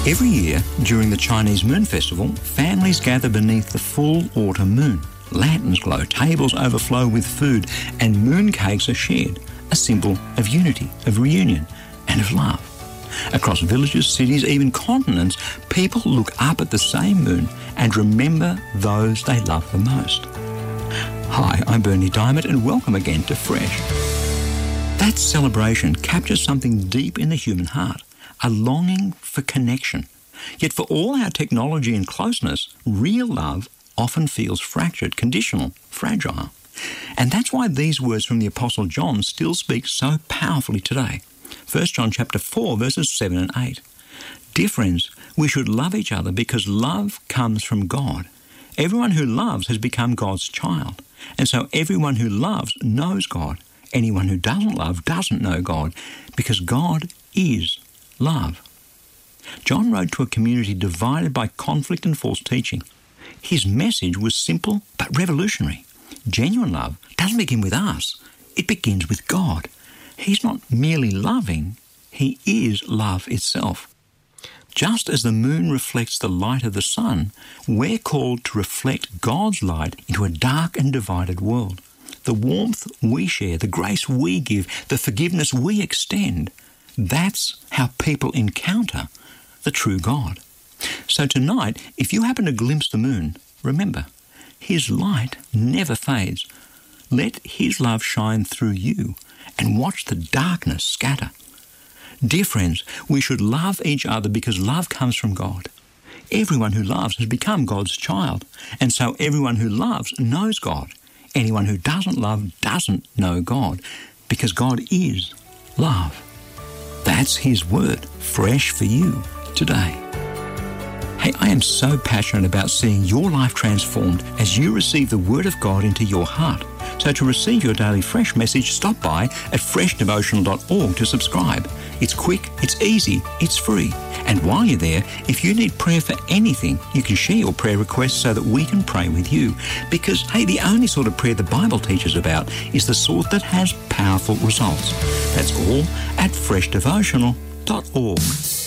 Every year, during the Chinese Moon Festival, families gather beneath the full autumn moon. Lanterns glow, tables overflow with food, and mooncakes are shared, a symbol of unity, of reunion, and of love. Across villages, cities, even continents, people look up at the same moon and remember those they love the most. Hi, I'm Bernie Diamond, and welcome again to Fresh. That celebration captures something deep in the human heart, a longing for connection. Yet for all our technology and closeness, real love often feels fractured, conditional, fragile. And that's why these words from the Apostle John still speak so powerfully today. 1 John chapter 4, verses 7 and 8. Dear friends, we should love each other because love comes from God. Everyone who loves has become God's child. And so everyone who loves knows God. Anyone who doesn't love doesn't know God, because God is love. John wrote to a community divided by conflict and false teaching. His message was simple but revolutionary. Genuine love doesn't begin with us. It begins with God. He's not merely loving, he is love itself. Just as the moon reflects the light of the sun, we're called to reflect God's light into a dark and divided world. The warmth we share, the grace we give, the forgiveness we extend, that's how people encounter the true God. So tonight, if you happen to glimpse the moon, remember, his light never fades. Let his love shine through you and watch the darkness scatter. Dear friends, we should love each other because love comes from God. Everyone who loves has become God's child, and so everyone who loves knows God. Anyone who doesn't love doesn't know God, because God is love. That's his word, fresh for you today. Hey, I am so passionate about seeing your life transformed as you receive the Word of God into your heart. So to receive your daily Fresh message, stop by at freshdevotional.org to subscribe. It's quick, it's easy, it's free. And while you're there, if you need prayer for anything, you can share your prayer requests so that we can pray with you. Because, hey, the only sort of prayer the Bible teaches about is the sort that has powerful results. That's all at freshdevotional.org.